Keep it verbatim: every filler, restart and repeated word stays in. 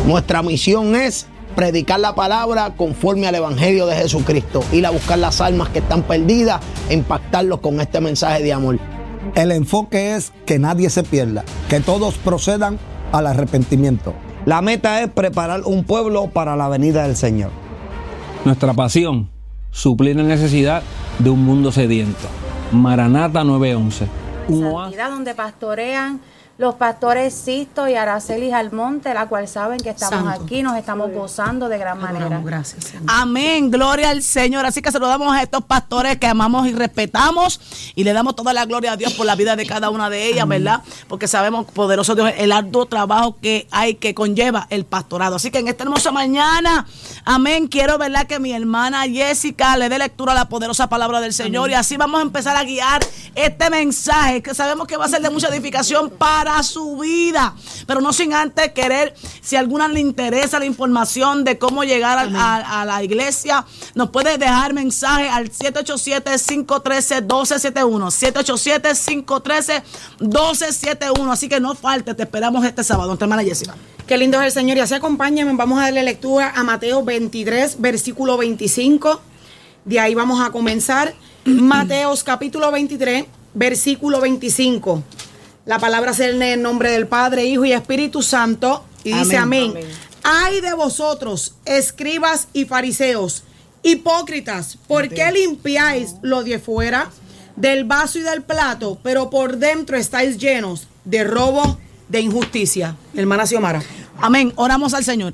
Nuestra misión es predicar la palabra conforme al evangelio de Jesucristo, ir a buscar las almas que están perdidas e impactarlos con este mensaje de amor. El enfoque es que nadie se pierda, que todos procedan al arrepentimiento. La meta es preparar un pueblo para la venida del Señor. Nuestra pasión, suplir la necesidad de un mundo sediento. Maranata nueve once. Santidad, donde pastorean los pastores Sisto y Araceli Almonte, la cual saben que estamos Santo. aquí, nos estamos gozando de gran manera. Gracias, Señor. Amén, gloria al Señor. Así que saludamos a estos pastores que amamos y respetamos y le damos toda la gloria a Dios por la vida de cada una de ellas, amén, ¿verdad? Porque sabemos, poderoso Dios, el arduo trabajo que hay, que conlleva el pastorado. Así que en esta hermosa mañana, amén, quiero, ¿verdad?, que mi hermana Jessica le dé lectura a la poderosa palabra del Señor, amén, y así vamos a empezar a guiar este mensaje que sabemos que va a ser de mucha edificación para su vida, pero no sin antes querer, si a alguna le interesa la información de cómo llegar a, a, a la iglesia, nos puede dejar mensaje al siete ocho siete, cinco uno tres, uno dos siete uno, siete ocho siete, cinco uno tres, uno dos siete uno. Así que no falte, te esperamos este sábado. Nuestra hermana Jessica. Qué lindo es el Señor. Y así acompáñenme, vamos a darle lectura a Mateo veintitrés, versículo veinticinco. De ahí vamos a comenzar. Mateos capítulo veintitrés, versículo veinticinco. La palabra se lee en el nombre del Padre, Hijo y Espíritu Santo. Y dice amén. amén. Ay de vosotros, escribas y fariseos, hipócritas, ¿por qué limpiáis lo de fuera del vaso y del plato, pero por dentro estáis llenos de robo, de injusticia? Hermana Xiomara. Amén. Oramos al Señor.